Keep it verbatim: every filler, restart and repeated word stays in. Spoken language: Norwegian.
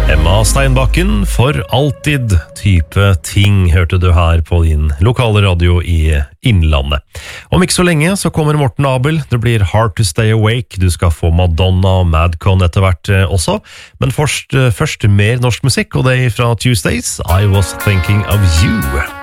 Emma Steinbakken, for alltid type ting, hørte du her på din lokale radio i Innlandet. Om ikke så lenge så kommer Morten Abel, det blir Hard to Stay Awake, du skal få Madonna og Madcon etter hvert også, men først, først mer norsk musikk, og det er fra Tuesdays, I Was Thinking of You.